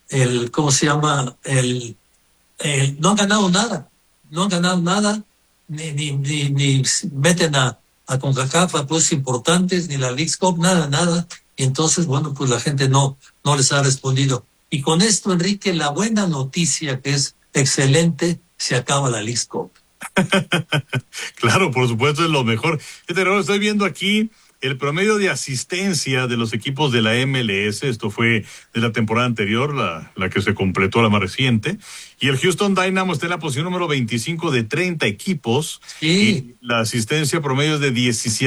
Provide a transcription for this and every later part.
¿cómo se llama? No han ganado nada, no han ganado nada, ni meten a CONCACAF a puestos importantes, ni la Leagues Cup, nada. Y entonces, bueno, pues la gente no les ha respondido. Y con esto, Enrique, la buena noticia, que es excelente, se acaba la Leagues Cup. Claro, por supuesto, es lo mejor. Estoy viendo aquí el promedio de asistencia de los equipos de la MLS. Esto fue de la temporada anterior, la que se completó, la más reciente. Y el Houston Dynamo está en la posición número 25 de 30 equipos. Sí. Y la asistencia promedio es de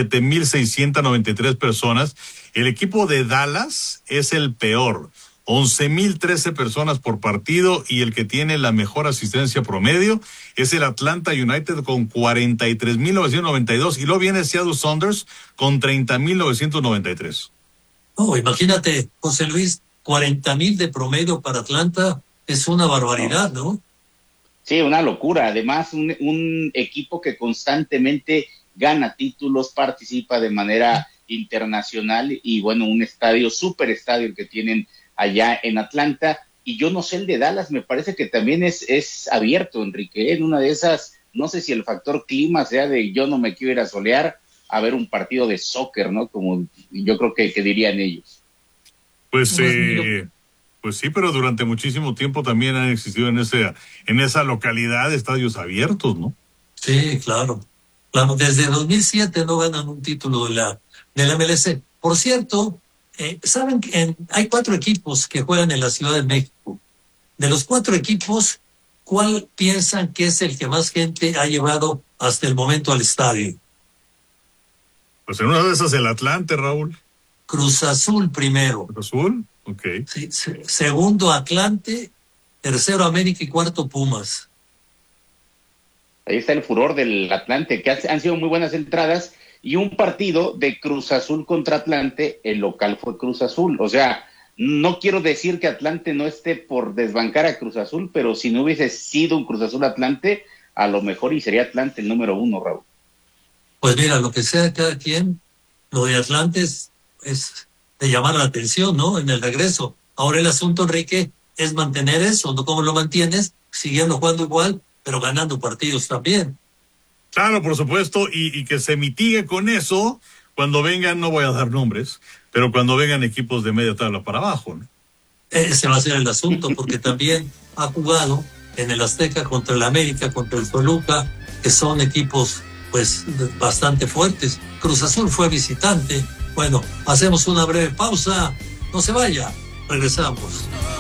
17,693 personas. El equipo de Dallas es el peor. 11,013 personas por partido, y el que tiene la mejor asistencia promedio es el Atlanta United con 43,992, y luego viene Seattle Sounders con 30,993. No, imagínate, José Luis, 40,000 de promedio para Atlanta es una barbaridad, ¿no? Sí, una locura. Además, un equipo que constantemente gana títulos, participa de manera internacional, y bueno, un estadio, súper estadio que tienen allá en Atlanta. Y yo no sé, el de Dallas me parece que también es abierto, Enrique. En una de esas, no sé si el factor clima sea de yo no me quiero ir a solear a ver un partido de soccer, ¿no? Como yo creo que dirían ellos. Pues sí, pero durante muchísimo tiempo también han existido en esa localidad estadios abiertos, ¿no? Sí, claro. Desde 2007 no ganan un título de la MLS. Por cierto, ¿saben que hay 4 equipos que juegan en la Ciudad de México? De los 4 equipos, ¿cuál piensan que es el que más gente ha llevado hasta el momento al estadio? Pues en una de esas el Atlante, Raúl. Cruz Azul primero. ¿Cruz Azul? Ok. Sí, segundo Atlante, tercero América y cuarto Pumas. Ahí está el furor del Atlante, que han sido muy buenas entradas, y un partido de Cruz Azul contra Atlante, el local fue Cruz Azul. O sea, no quiero decir que Atlante no esté por desbancar a Cruz Azul, pero si no hubiese sido un Cruz Azul Atlante, a lo mejor y sería Atlante el número 1, Raúl. Pues mira, lo que sea cada quien, lo de Atlante es de llamar la atención, ¿no? En el regreso. Ahora el asunto, Enrique, es mantener eso, ¿no? ¿Cómo lo mantienes? Siguiendo jugando igual, pero ganando partidos también. Claro, por supuesto, y que se mitigue con eso cuando vengan, no voy a dar nombres, pero cuando vengan equipos de media tabla para abajo, ¿no? Ese va a ser el asunto, porque también ha jugado en el Azteca contra el América, contra el Toluca, que son equipos pues bastante fuertes. Cruz Azul fue visitante. Bueno, hacemos una breve pausa. No se vaya, regresamos.